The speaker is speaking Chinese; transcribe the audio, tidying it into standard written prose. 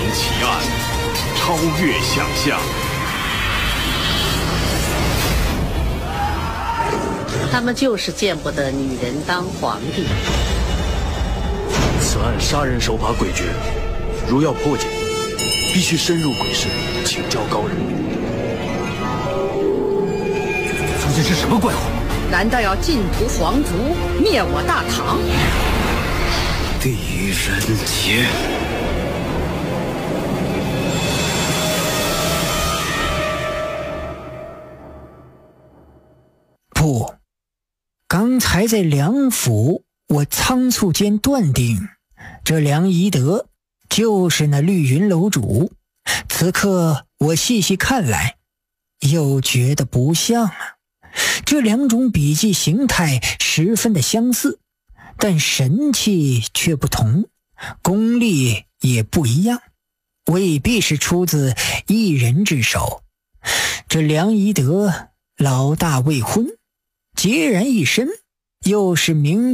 奇案，超越想象。 他们就是见不得女人当皇帝。 此案杀人手法诡谲，如要破解，必须深入鬼市，请教高人。 究竟是什么怪话？ 难道要尽屠皇族，灭我大唐？ 狄仁杰。 不，刚才在梁府，我仓促间断定，这梁宜德就是那绿云楼主。此刻我细细看来，又觉得不像啊。这两种笔迹形态十分的相似，但神气却不同，功力也不一样，未必是出自一人之手。这梁宜德老大未婚，孑然一身，又是明